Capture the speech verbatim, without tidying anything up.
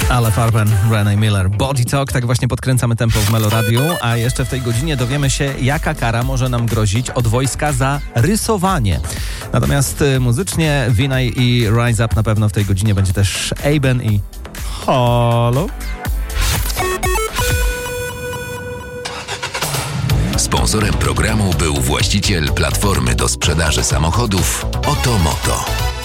Ale Farben, Renee Miller, Body Talk, tak właśnie podkręcamy tempo w Meloradiu, a jeszcze w tej godzinie dowiemy się, jaka kara może nam grozić od wojska za rysowanie. Natomiast y, muzycznie Vinay i Rise Up na pewno w tej godzinie będzie też Aben i Halo. Sponsorem programu był właściciel platformy do sprzedaży samochodów Oto Moto.